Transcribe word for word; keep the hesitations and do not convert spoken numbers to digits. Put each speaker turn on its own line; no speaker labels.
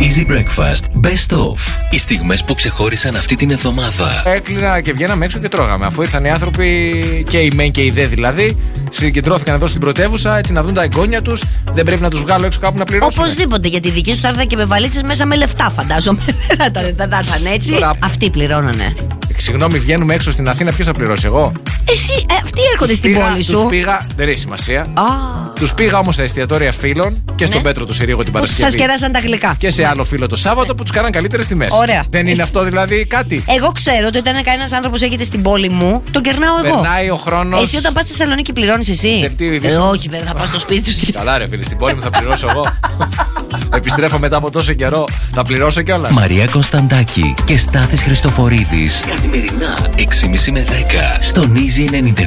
Easy Breakfast Best Of. Οι στιγμές που ξεχώρισαν αυτή την εβδομάδα.
Έκλεινα και βγαίναμε έξω και τρώγαμε. Αφού ήρθαν οι άνθρωποι, και οι μεν και οι δε δηλαδή, συγκεντρώθηκαν εδώ στην πρωτεύουσα έτσι να δουν τα εγγόνια τους. Δεν πρέπει να τους βγάλω έξω κάπου να πληρώσουν.
Οπωσδήποτε, γιατί οι δικοί σου θα έρθαν και με βαλίτσες μέσα με λεφτά, φαντάζομαι. Δεν θα ήταν έτσι.
Τώρα...
Αυτοί πληρώνανε.
Συγγνώμη, βγαίνουμε έξω στην Αθήνα, ποιος θα πληρώσει, εγώ?
Εσύ, ε, αυτοί έρχονται
τους
στην
πήγα,
πόλη σου.
Τους πήγα, δεν έχει σημασία.
Ah.
Τους πήγα όμως στα εστιατόρια φίλων και στον
ναι.
Πέτρο του Συρίγο την Παρασκευή.
Σας κεράσαν τα γλυκά.
Και σε άλλο φίλο το Σάββατο που τους κάναν καλύτερες τιμές.
Ωραία.
Δεν είναι αυτό δηλαδή κάτι?
Εγώ ξέρω ότι όταν κανένας άνθρωπος έρχεται στην πόλη μου, τον κερνάω εγώ.
Περνάει ο χρόνος.
Εσύ όταν πας στη Θεσσαλονίκη πληρώνεις εσύ? Ε, όχι, δεν θα πας στο σπίτι του.
Καλά, ρε φίλε, στην πόλη μου θα πληρώσω εγώ. Επιστρέφω μετά από τόσο καιρό, θα πληρώσω κιόλας.
Μαρία Κωνσταντάκη και Στάθης Χριστοφορίδης. Καθημερινά έξι και μισή με δέκα στον Easy ενενήντα.